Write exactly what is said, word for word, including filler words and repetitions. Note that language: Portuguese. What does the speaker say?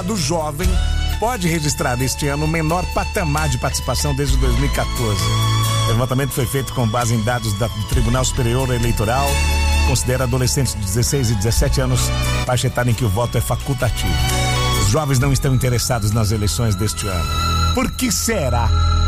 do jovem pode registrar este ano o menor patamar de participação desde dois mil e quatorze. O levantamento foi feito com base em dados do Tribunal Superior Eleitoral, considera adolescentes de dezesseis e dezessete anos, faixa etária em que o voto é facultativo. Os jovens não estão interessados nas eleições deste ano. Por que será?